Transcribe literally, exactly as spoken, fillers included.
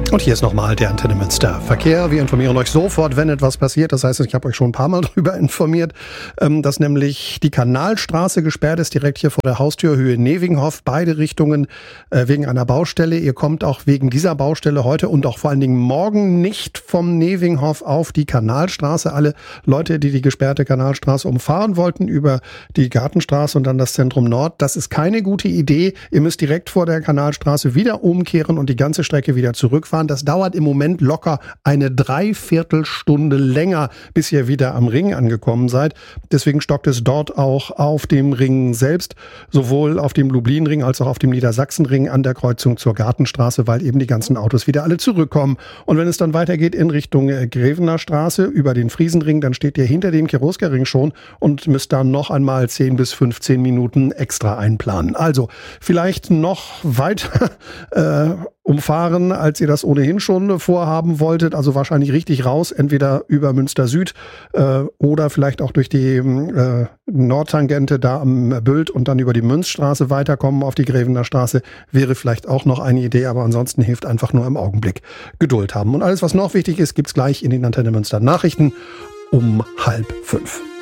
Und hier ist nochmal der Antenne Münster Verkehr. Wir informieren euch sofort, wenn etwas passiert. Das heißt, ich habe euch schon ein paar Mal darüber informiert, dass nämlich die Kanalstraße gesperrt ist, direkt hier vor der Haustür, Höhe Nevinghoff, beide Richtungen wegen einer Baustelle. Ihr kommt auch wegen dieser Baustelle heute und auch vor allen Dingen morgen nicht vom Nevinghoff auf die Kanalstraße. Alle Leute, die die gesperrte Kanalstraße umfahren wollten, über die Gartenstraße und dann das Zentrum Nord, das ist keine gute Idee. Ihr müsst direkt vor der Kanalstraße wieder umkehren und die ganze Strecke wieder zurückfahren. Das dauert im Moment locker eine Dreiviertelstunde länger, bis ihr wieder am Ring angekommen seid. Deswegen stockt es dort auch auf dem Ring selbst, sowohl auf dem Lublin-Ring als auch auf dem Niedersachsen-Ring an der Kreuzung zur Gartenstraße, weil eben die ganzen Autos wieder alle zurückkommen. Und wenn es dann weitergeht in Richtung Grevener Straße über den Friesenring, dann steht ihr hinter dem Cherusker-Ring schon und müsst dann noch einmal zehn bis fünfzehn Minuten extra einplanen. Also vielleicht noch weiter äh, umfahren, als ihr das ohnehin schon vorhaben wolltet. Also wahrscheinlich richtig raus, entweder über Münster Süd äh, oder vielleicht auch durch die äh, Nordtangente da am Bült und dann über die Münzstraße weiterkommen auf die Grevener Straße. Wäre vielleicht auch noch eine Idee, aber ansonsten hilft einfach nur im Augenblick Geduld haben. Und alles, was noch wichtig ist, gibt's gleich in den Antenne Münster Nachrichten um halb fünf.